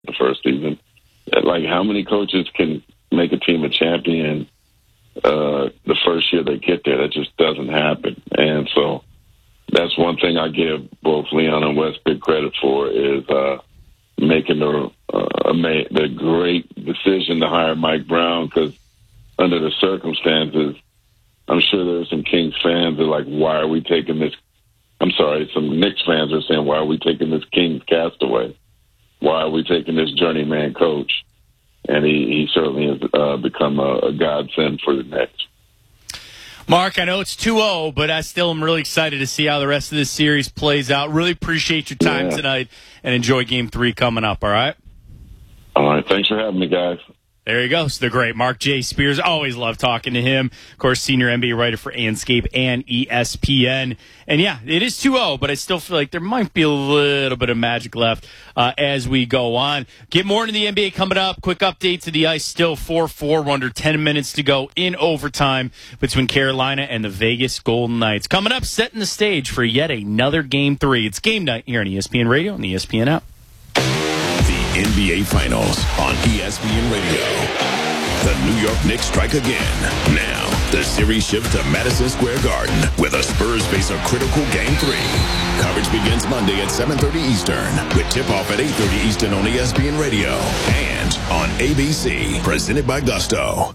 the first season. Like, how many coaches can make a team a champion the first year they get there? That just doesn't happen. And so that's one thing I give both Leon and Wes big credit for, is making the great decision to hire Mike Brown, because under the circumstances, I'm sure there are some Kings fans that are like, why are we taking this? I'm sorry, some Knicks fans are saying, why are we taking this Kings castaway? Why are we taking this journeyman coach? And he certainly has become a godsend for the Knicks. Mark, I know it's 2-0, but I still am really excited to see how the rest of this series plays out. Really appreciate your time tonight, and enjoy Game 3 coming up, all right? All right, thanks for having me, guys. There he goes, the great Mark J. Spears. Always love talking to him. Of course, senior NBA writer for Anscape and ESPN. And yeah, it is 2-0, but I still feel like there might be a little bit of magic left as we go on. Get more into the NBA coming up. Quick update to the ice, still 4-4. We're under 10 minutes to go in overtime between Carolina and the Vegas Golden Knights. Coming up, setting the stage for yet another Game 3. It's game night here on ESPN Radio and the ESPN app. NBA Finals on ESPN Radio. The New York Knicks strike again. Now, the series shifts to Madison Square Garden, where the Spurs face a critical Game 3. Coverage begins Monday at 7:30 Eastern, with tip-off at 8:30 Eastern on ESPN Radio and on ABC, presented by Gusto.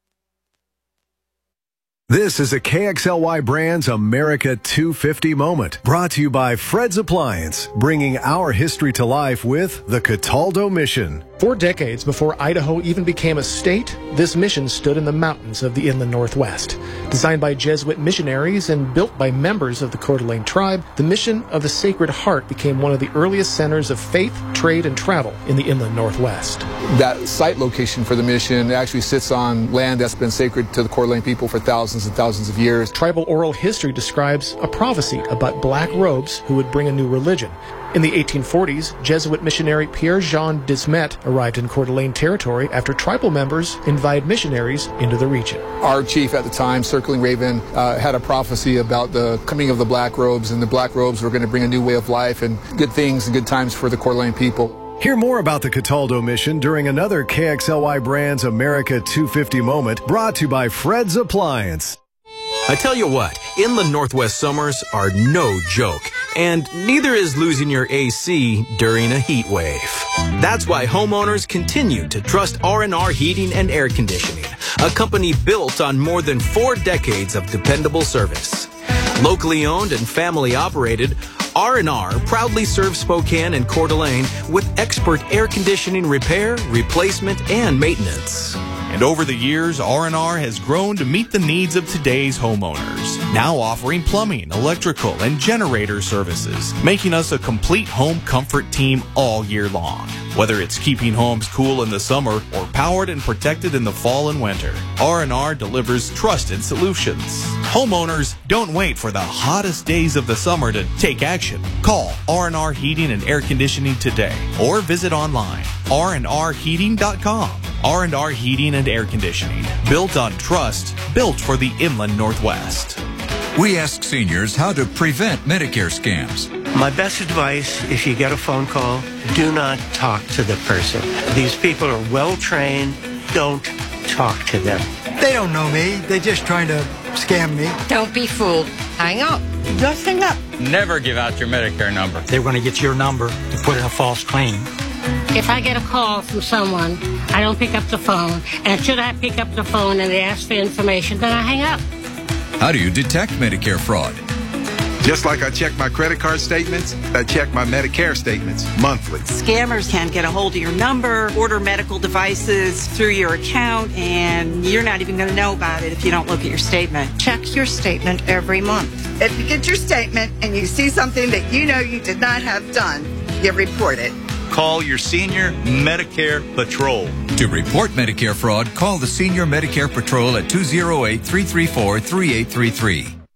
This is a KXLY Brands America 250 moment, brought to you by Fred's Appliance, bringing our history to life with the Cataldo Mission. 4 decades before Idaho even became a state, this mission stood in the mountains of the inland Northwest. Designed by Jesuit missionaries and built by members of the Coeur d'Alene tribe, the Mission of the Sacred Heart became one of the earliest centers of faith, trade, and travel in the inland Northwest. That site location for the mission actually sits on land that's been sacred to the Coeur d'Alene people for thousands and thousands of years. Tribal oral history describes a prophecy about black robes who would bring a new religion. In the 1840s, Jesuit missionary Pierre-Jean Desmet arrived in Coeur d'Alene territory after tribal members invited missionaries into the region. Our chief at the time, Circling Raven, had a prophecy about the coming of the black robes, and the black robes were going to bring a new way of life and good things and good times for the Coeur d'Alene people. Hear more about the Cataldo Mission during another KXLY Brands America 250 moment, brought to you by Fred's Appliance. I tell you what, inland Northwest summers are no joke, and neither is losing your AC during a heat wave. That's why homeowners continue to trust R&R Heating and Air Conditioning, a company built on more than 4 decades of dependable service. Locally owned and family operated, R&R proudly serves Spokane and Coeur d'Alene with expert air conditioning repair, replacement, and maintenance. And over the years, R&R has grown to meet the needs of today's homeowners, now offering plumbing, electrical, and generator services, making us a complete home comfort team all year long. Whether it's keeping homes cool in the summer or powered and protected in the fall and winter, R&R delivers trusted solutions. Homeowners, don't wait for the hottest days of the summer to take action. Call R&R Heating and Air Conditioning today or visit online, rnrheating.com. R&R Heating and Air Conditioning, built on trust, built for the inland Northwest. We ask seniors how to prevent Medicare scams. My best advice, if you get a phone call, do not talk to the person. These people are well trained. Don't talk to them. They don't know me. They're just trying to scam me. Don't be fooled. Hang up. Just hang up. Never give out your Medicare number. They want to get your number to put in a false claim. If I get a call from someone, I don't pick up the phone. And should I pick up the phone and they ask for information, then I hang up. How do you detect Medicare fraud? Just like I check my credit card statements, I check my Medicare statements monthly. Scammers can get a hold of your number, order medical devices through your account, and you're not even going to know about it if you don't look at your statement. Check your statement every month. If you get your statement and you see something that you know you did not have done, you report it. Call your Senior Medicare Patrol. To report Medicare fraud, call the Senior Medicare Patrol at 208-334-3833.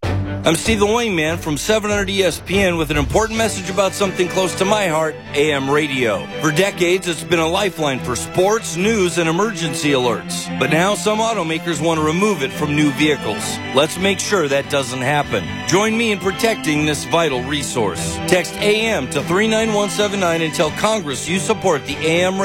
I'm Steve the Wingman from 700 ESPN with an important message about something close to my heart, AM radio. For decades, it's been a lifeline for sports, news, and emergency alerts. But now some automakers want to remove it from new vehicles. Let's make sure that doesn't happen. Join me in protecting this vital resource. Text AM to 39179 and tell Congress you support the AM